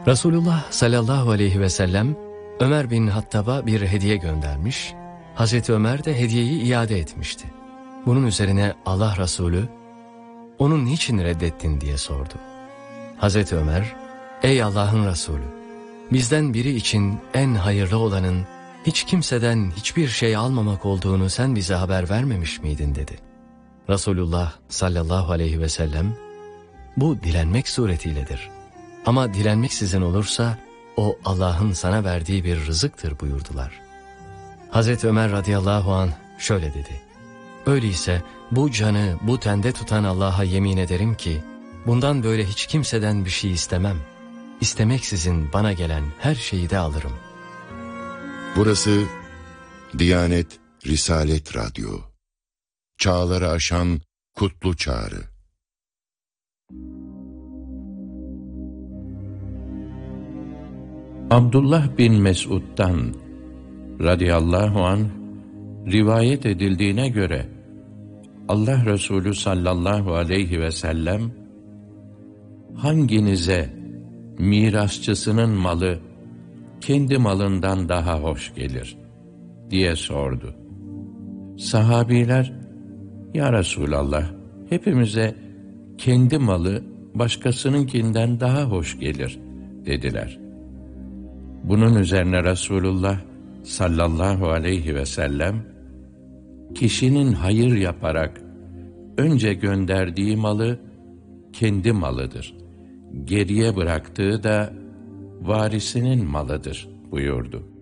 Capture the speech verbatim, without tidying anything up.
Resulullah sallallahu aleyhi ve sellem Ömer bin Hattab'a bir hediye göndermiş, Hazreti Ömer de hediyeyi iade etmişti. Bunun üzerine Allah Resulü, "Onu niçin reddettin?" diye sordu. Hazreti Ömer, "Ey Allah'ın Resulü, bizden biri için en hayırlı olanın hiç kimseden hiçbir şey almamak olduğunu sen bize haber vermemiş miydin?" dedi. Resulullah sallallahu aleyhi ve sellem, "Bu dilenmek suretiyledir. Ama dilenmek sizin olursa o Allah'ın sana verdiği bir rızıktır" buyurdular. Hazreti Ömer radıyallahu anh şöyle dedi: "Öyleyse bu canı bu tende tutan Allah'a yemin ederim ki bundan böyle hiç kimseden bir şey istemem. İstemeksizin bana gelen her şeyi de alırım." Burası Diyanet Risalet Radyo. Çağları aşan kutlu çağrı. Abdullah bin Mesud'dan radıyallahu anh rivayet edildiğine göre Allah Resulü sallallahu aleyhi ve sellem, "Hanginize mirasçısının malı kendi malından daha hoş gelir?" diye sordu. Sahabiler, "Ya Resulallah, hepimize kendi malı başkasınınkinden daha hoş gelir," dediler. Bunun üzerine Resulullah sallallahu aleyhi ve sellem, "Kişinin hayır yaparak önce gönderdiği malı kendi malıdır. Geriye bıraktığı da varisinin malıdır," buyurdu.